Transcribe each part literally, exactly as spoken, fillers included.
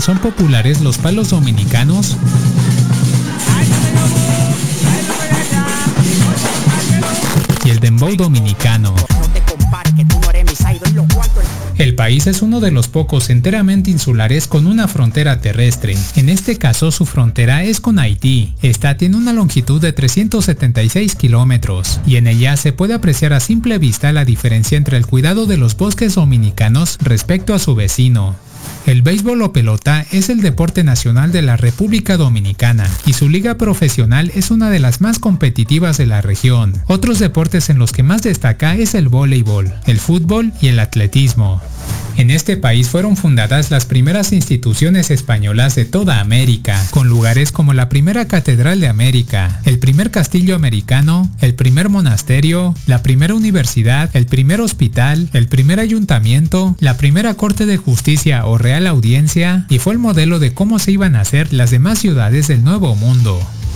son populares los palos dominicanos, y el dembow dominicano. El país es uno de los pocos enteramente insulares con una frontera terrestre. En este caso su frontera es con Haití. Esta tiene una longitud de trescientos setenta y seis kilómetros y en ella se puede apreciar a simple vista la diferencia entre el cuidado de los bosques dominicanos respecto a su vecino. El béisbol o pelota es el deporte nacional de la República Dominicana y su liga profesional es una de las más competitivas de la región. Otros deportes en los que más destaca es el voleibol, el fútbol y el atletismo. En este país fueron fundadas las primeras instituciones españolas de toda América, con lugares como la primera Catedral de América, el primer castillo americano, el primer monasterio, la primera universidad, el primer hospital, el primer ayuntamiento, la primera corte de justicia o real audiencia, y fue el modelo de cómo se iban a hacer las demás ciudades del Nuevo Mundo.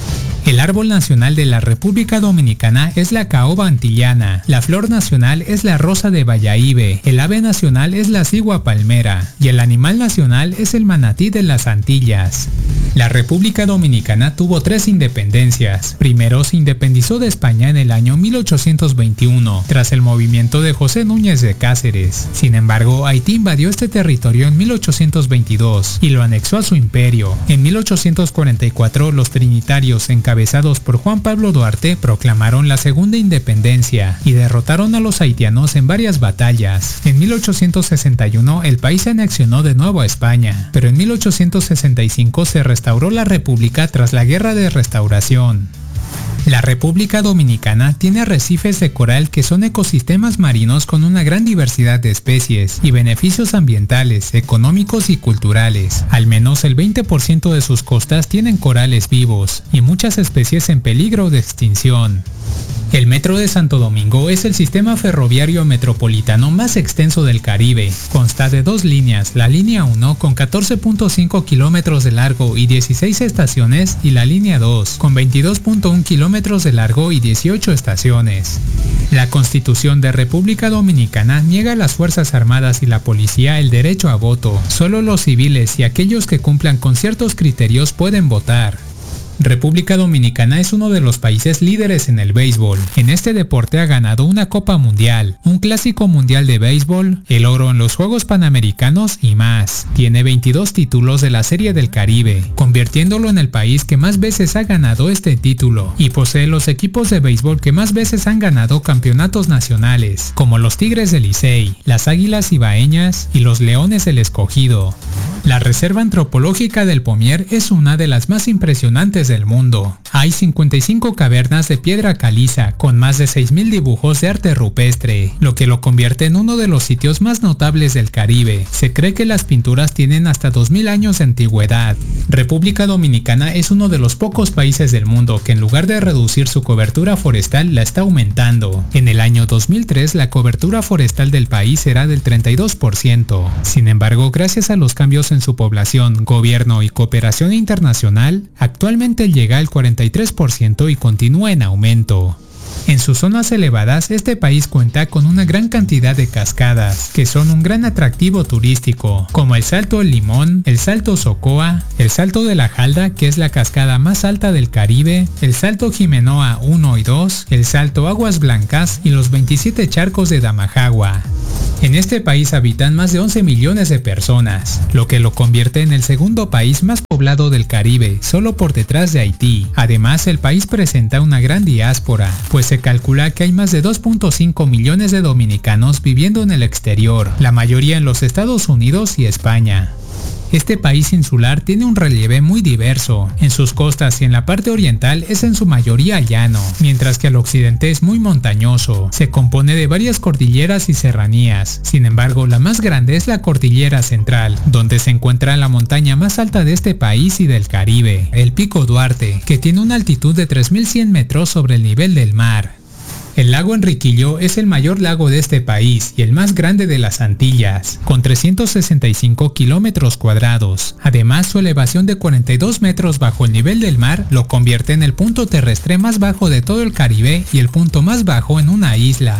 El árbol nacional de la República Dominicana es la caoba antillana, la flor nacional es la rosa de Bayahibe, el ave nacional es la cigua palmera y el animal nacional es el manatí de las Antillas. La República Dominicana tuvo tres independencias. Primero se independizó de España en el año mil ochocientos veintiuno, tras el movimiento de José Núñez de Cáceres. Sin embargo, Haití invadió este territorio en mil ochocientos veintidós y lo anexó a su imperio. En mil ochocientos cuarenta y cuatro, los trinitarios encabezados por Juan Pablo Duarte proclamaron la segunda independencia y derrotaron a los haitianos en varias batallas. En mil ochocientos sesenta y uno el país se anexionó de nuevo a España, pero en mil ochocientos sesenta y cinco se restauró la República tras la Guerra de Restauración. La República Dominicana tiene arrecifes de coral que son ecosistemas marinos con una gran diversidad de especies y beneficios ambientales, económicos y culturales. Al menos el veinte por ciento de sus costas tienen corales vivos y muchas especies en peligro de extinción. El Metro de Santo Domingo es el sistema ferroviario metropolitano más extenso del Caribe. Consta de dos líneas, la línea uno con catorce punto cinco kilómetros de largo y dieciséis estaciones y la línea dos con veintidós punto uno kilómetros de largo y dieciocho estaciones. La Constitución de República Dominicana niega a las Fuerzas Armadas y la Policía el derecho a voto. Solo los civiles y aquellos que cumplan con ciertos criterios pueden votar. República Dominicana es uno de los países líderes en el béisbol. En este deporte ha ganado una Copa Mundial, un Clásico Mundial de Béisbol, el oro en los Juegos Panamericanos y más. Tiene veintidós títulos de la Serie del Caribe, convirtiéndolo en el país que más veces ha ganado este título, y posee los equipos de béisbol que más veces han ganado campeonatos nacionales, como los Tigres del Licey, las Águilas Ibaeñas y los Leones del Escogido. La Reserva Antropológica del Pomier es una de las más impresionantes del mundo. Hay cincuenta y cinco cavernas de piedra caliza con más de seis mil dibujos de arte rupestre, lo que lo convierte en uno de los sitios más notables del Caribe. Se cree que las pinturas tienen hasta dos mil años de antigüedad. República Dominicana es uno de los pocos países del mundo que en lugar de reducir su cobertura forestal la está aumentando. En el año dos mil tres la cobertura forestal del país era del treinta y dos por ciento. Sin embargo, gracias a los cambios en su población, gobierno y cooperación internacional, actualmente llega al cuarenta y tres por ciento y continúa en aumento. En sus zonas elevadas, este país cuenta con una gran cantidad de cascadas, que son un gran atractivo turístico, como el Salto El Limón, el Salto Socoa, el Salto de la Jalda, que es la cascada más alta del Caribe, el Salto Jimenoa uno y dos, el Salto Aguas Blancas y los veintisiete charcos de Damajagua. En este país habitan más de once millones de personas, lo que lo convierte en el segundo país más poblado del Caribe, solo por detrás de Haití. Además, el país presenta una gran diáspora, pues se calcula que hay más de dos punto cinco millones de dominicanos viviendo en el exterior, la mayoría en los Estados Unidos y España. Este país insular tiene un relieve muy diverso. En sus costas y en la parte oriental es en su mayoría llano, mientras que al occidente es muy montañoso. Se compone de varias cordilleras y serranías. Sin embargo, la más grande es la Cordillera Central, donde se encuentra la montaña más alta de este país y del Caribe, el Pico Duarte, que tiene una altitud de tres mil cien metros sobre el nivel del mar. El lago Enriquillo es el mayor lago de este país y el más grande de las Antillas, con trescientos sesenta y cinco kilómetros cuadrados. Además, su elevación de cuarenta y dos metros bajo el nivel del mar lo convierte en el punto terrestre más bajo de todo el Caribe y el punto más bajo en una isla.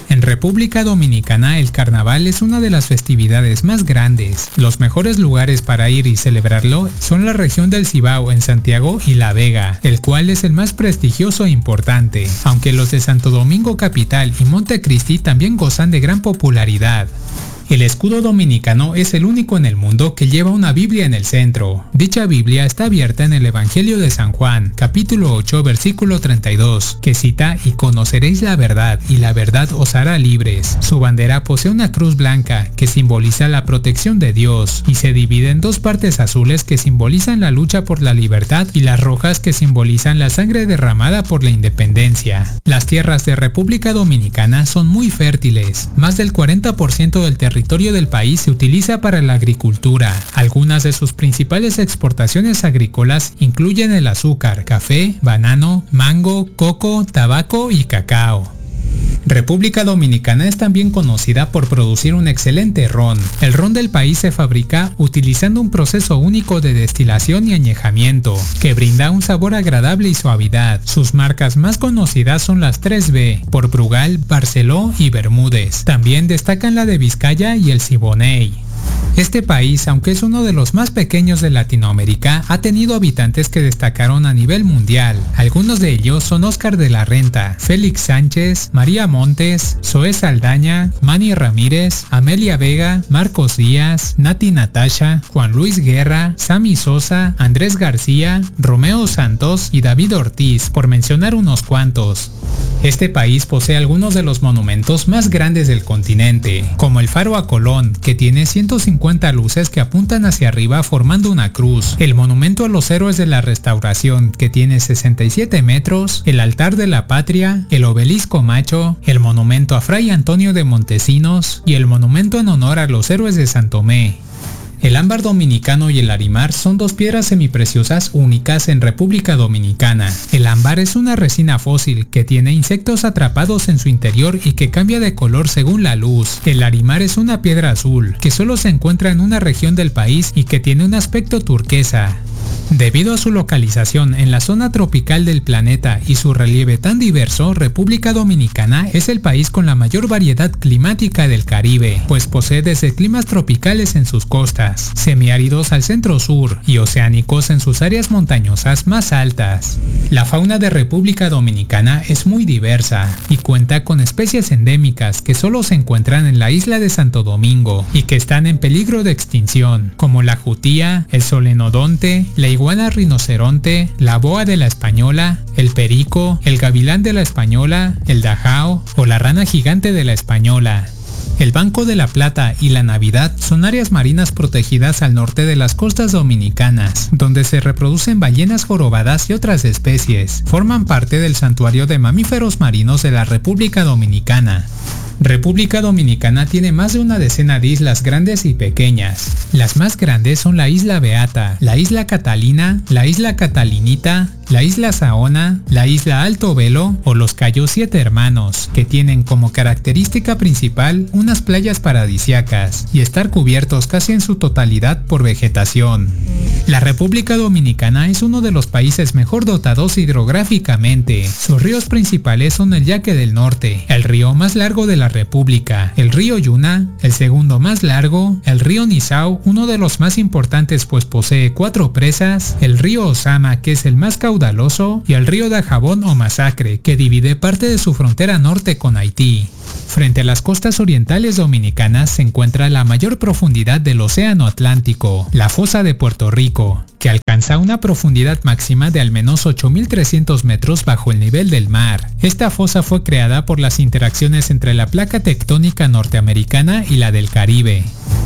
En República Dominicana el carnaval es una de las festividades más grandes. Los mejores lugares para ir y celebrarlo son la región del Cibao en Santiago y La Vega, el cual es el más prestigioso e importante, aunque los de Santo Domingo Capital y Montecristi también gozan de gran popularidad. El escudo dominicano es el único en el mundo que lleva una Biblia en el centro. Dicha Biblia está abierta en el Evangelio de San Juan, capítulo ocho, versículo treinta y dos, que cita: "Y conoceréis la verdad, y la verdad os hará libres". Su bandera posee una cruz blanca, que simboliza la protección de Dios, y se divide en dos partes azules que simbolizan la lucha por la libertad y las rojas que simbolizan la sangre derramada por la independencia. Las tierras de República Dominicana son muy fértiles. Más del cuarenta por ciento del territorio El territorio del país se utiliza para la agricultura. Algunas de sus principales exportaciones agrícolas incluyen el azúcar, café, banano, mango, coco, tabaco y cacao. República Dominicana es también conocida por producir un excelente ron. El ron del país se fabrica utilizando un proceso único de destilación y añejamiento, que brinda un sabor agradable y suavidad. Sus marcas más conocidas son las tres B, por Brugal, Barceló y Bermúdez. También destacan la de Vizcaya y el Siboney. Este país, aunque es uno de los más pequeños de Latinoamérica, ha tenido habitantes que destacaron a nivel mundial. Algunos de ellos son Óscar de la Renta, Félix Sánchez, María Montes, Zoé Saldaña, Manny Ramírez, Amelia Vega, Marcos Díaz, Nati Natasha, Juan Luis Guerra, Sammy Sosa, Andrés García, Romeo Santos y David Ortiz, por mencionar unos cuantos. Este país posee algunos de los monumentos más grandes del continente, como el Faro a Colón, que tiene ciento cincuenta luces que apuntan hacia arriba formando una cruz, el Monumento a los Héroes de la Restauración, que tiene sesenta y siete metros, el Altar de la Patria, el Obelisco Macho, el Monumento a Fray Antonio de Montesinos y el Monumento en honor a los Héroes de San Tomé. El ámbar dominicano y el arimar son dos piedras semipreciosas únicas en República Dominicana. El ámbar es una resina fósil que tiene insectos atrapados en su interior y que cambia de color según la luz. El arimar es una piedra azul que solo se encuentra en una región del país y que tiene un aspecto turquesa. Debido a su localización en la zona tropical del planeta y su relieve tan diverso, República Dominicana es el país con la mayor variedad climática del Caribe, pues posee desde climas tropicales en sus costas, semiáridos al centro-sur y oceánicos en sus áreas montañosas más altas. La fauna de República Dominicana es muy diversa y cuenta con especies endémicas que solo se encuentran en la isla de Santo Domingo y que están en peligro de extinción, como la jutía, el solenodonte, la iguana rinoceronte, la boa de la española, el perico, el gavilán de la española, el dajao o la rana gigante de la española. El Banco de la Plata y la Navidad son áreas marinas protegidas al norte de las costas dominicanas, donde se reproducen ballenas jorobadas y otras especies. Forman parte del Santuario de Mamíferos Marinos de la República Dominicana. República Dominicana tiene más de una decena de islas grandes y pequeñas. Las más grandes son la Isla Beata, la Isla Catalina, la Isla Catalinita, la Isla Saona, la Isla Alto Velo o los Cayos Siete Hermanos, que tienen como característica principal unas playas paradisíacas y estar cubiertos casi en su totalidad por vegetación. La República Dominicana es uno de los países mejor dotados hidrográficamente. Sus ríos principales son el Yaque del Norte, el río más largo de la República, el río Yuna, el segundo más largo, el río Nizao, uno de los más importantes pues posee cuatro presas, el río Osama, que es el más caudaloso, y el río Dajabón o Masacre, que divide parte de su frontera norte con Haití. Frente a las costas orientales dominicanas se encuentra la mayor profundidad del Océano Atlántico, la Fosa de Puerto Rico, que alcanza una profundidad máxima de al menos ocho mil trescientos metros bajo el nivel del mar. Esta fosa fue creada por las interacciones entre la placa tectónica norteamericana y la del Caribe.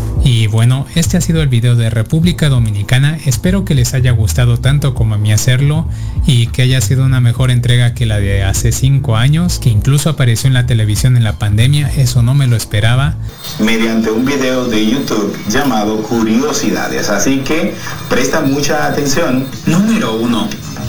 Y bueno, este ha sido el video de República Dominicana. Espero que les haya gustado tanto como a mí hacerlo y que haya sido una mejor entrega que la de hace cinco años, que incluso apareció en la televisión en la pandemia. Eso no me lo esperaba. Mediante un video de YouTube llamado Curiosidades, así que presta mucha atención. Número uno.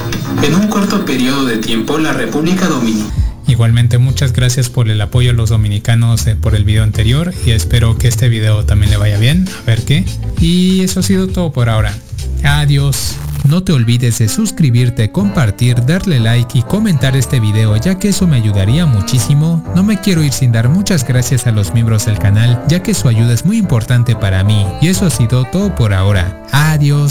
En un corto periodo de tiempo, la República Dominicana. Igualmente muchas gracias por el apoyo a los dominicanos eh, por el video anterior y espero que este video también le vaya bien, a ver qué. Y eso ha sido todo por ahora. Adiós. No te olvides de suscribirte, compartir, darle like y comentar este video, ya que eso me ayudaría muchísimo. No me quiero ir sin dar muchas gracias a los miembros del canal, ya que su ayuda es muy importante para mí. Y eso ha sido todo por ahora. Adiós.